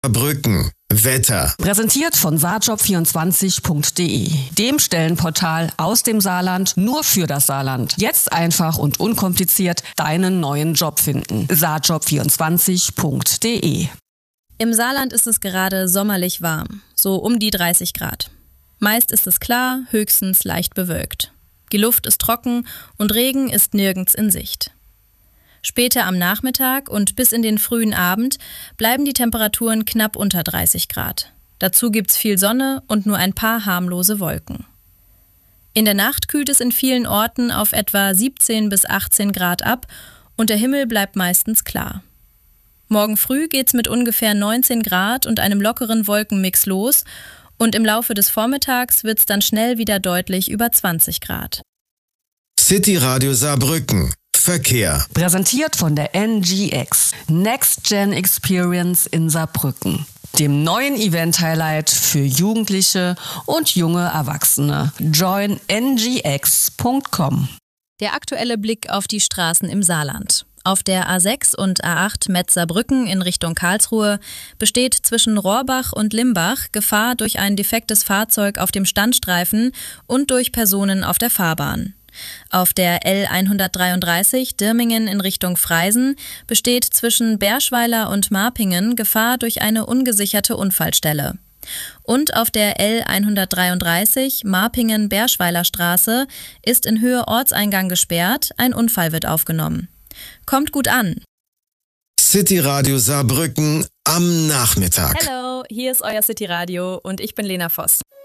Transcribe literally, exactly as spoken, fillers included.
Saarbrücken. Wetter. Präsentiert von saarjob vierundzwanzig punkt de, dem Stellenportal aus dem Saarland nur für das Saarland. Jetzt einfach und unkompliziert deinen neuen Job finden. saarjob vierundzwanzig punkt de. Im Saarland ist es gerade sommerlich warm, so um die dreißig Grad. Meist ist es klar, höchstens leicht bewölkt. Die Luft ist trocken und Regen ist nirgends in Sicht. Später am Nachmittag und bis in den frühen Abend bleiben die Temperaturen knapp unter dreißig Grad. Dazu gibt's viel Sonne und nur ein paar harmlose Wolken. In der Nacht kühlt es in vielen Orten auf etwa siebzehn bis achtzehn Grad ab und der Himmel bleibt meistens klar. Morgen früh geht's mit ungefähr neunzehn Grad und einem lockeren Wolkenmix los und im Laufe des Vormittags wird's dann schnell wieder deutlich über zwanzig Grad. City Radio Saarbrücken. Verkehr. Präsentiert von der N G X, Next Gen Experience in Saarbrücken, dem neuen Event-Highlight für Jugendliche und junge Erwachsene. join n g x punkt com. Der aktuelle Blick auf die Straßen im Saarland. Auf der A sechs und A acht Metz-Saarbrücken in Richtung Karlsruhe besteht zwischen Rohrbach und Limbach Gefahr durch ein defektes Fahrzeug auf dem Standstreifen und durch Personen auf der Fahrbahn. Auf der L hundertdreiunddreißig Dirmingen in Richtung Freisen besteht zwischen Berschweiler und Marpingen Gefahr durch eine ungesicherte Unfallstelle. Und auf der L hundertdreiunddreißig Marpingen-Berschweiler Straße ist in Höhe Ortseingang gesperrt, ein Unfall wird aufgenommen. Kommt gut an! City Radio Saarbrücken am Nachmittag. Hallo, hier ist euer City Radio und ich bin Lena Voss.